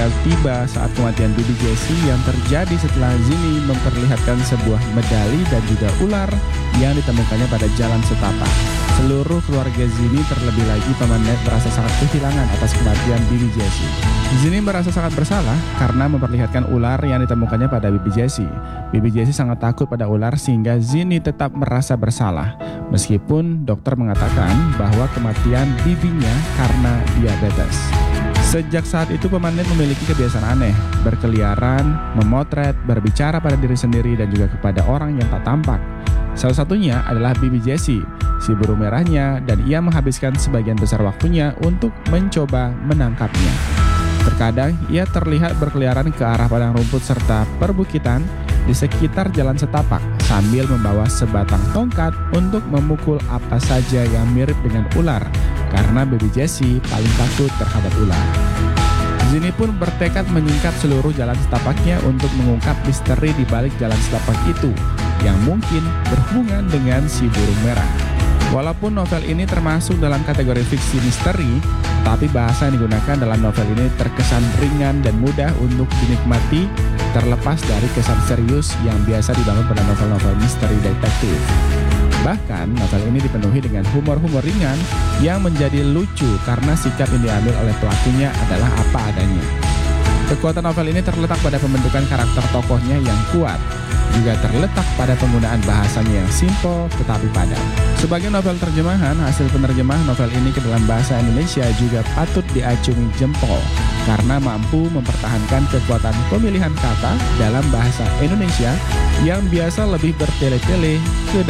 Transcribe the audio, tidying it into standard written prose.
tiba saat kematian Bibi Jessie yang terjadi setelah Zinni memperlihatkan sebuah medali dan juga ular yang ditemukannya pada jalan setapak. Seluruh keluarga Zinni, terlebih lagi paman Ned, merasa sangat kehilangan atas kematian Bibi Jessie. Zinni merasa sangat bersalah karena memperlihatkan ular yang ditemukannya pada Bibi Jessie. Bibi Jessie sangat takut pada ular sehingga Zinni tetap merasa bersalah. Meskipun dokter mengatakan bahwa kematian bibinya karena diabetes. Sejak saat itu paman Ned memiliki kebiasaan aneh, berkeliaran, memotret, berbicara pada diri sendiri dan juga kepada orang yang tak tampak. Salah satunya adalah Bibi Jessie, si burung merahnya, dan ia menghabiskan sebagian besar waktunya untuk mencoba menangkapnya. Terkadang ia terlihat berkeliaran ke arah padang rumput serta perbukitan di sekitar jalan setapak sambil membawa sebatang tongkat untuk memukul apa saja yang mirip dengan ular karena Bibi Jessie paling takut terhadap ular. Zinni pun bertekad menyingkap seluruh jalan setapaknya untuk mengungkap misteri di balik jalan setapak itu yang mungkin berhubungan dengan si burung merah. Walaupun novel ini termasuk dalam kategori fiksi misteri, tapi bahasa yang digunakan dalam novel ini terkesan ringan dan mudah untuk dinikmati, terlepas dari kesan serius yang biasa dibangun pada novel-novel misteri detektif. Bahkan, novel ini dipenuhi dengan humor-humor ringan yang menjadi lucu karena sikap yang diambil oleh pelakunya adalah apa adanya. Kekuatan novel ini terletak pada pembentukan karakter tokohnya yang kuat, juga terletak pada penggunaan bahasanya yang simpel tetapi padat. Sebagai novel terjemahan, hasil penerjemah novel ini ke dalam bahasa Indonesia juga patut diacungi jempol karena mampu mempertahankan kekuatan pemilihan kata dalam bahasa Indonesia yang biasa lebih bertele-tele ke